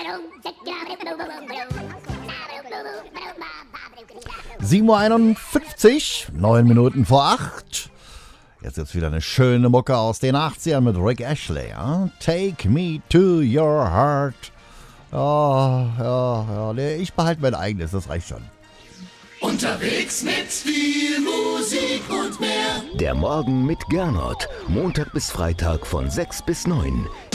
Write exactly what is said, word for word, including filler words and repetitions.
sieben Uhr einundfünfzig, neun Minuten vor acht. Jetzt gibt's wieder eine schöne Mucke aus den achtzigern mit Rick Ashley. Ja? Take me to your heart. Ja, ja, ja. Nee, ich behalte mein eigenes, das reicht schon. Unterwegs mit viel Musik und mehr. Der Morgen mit Gernot. Montag bis Freitag von sechs bis neun.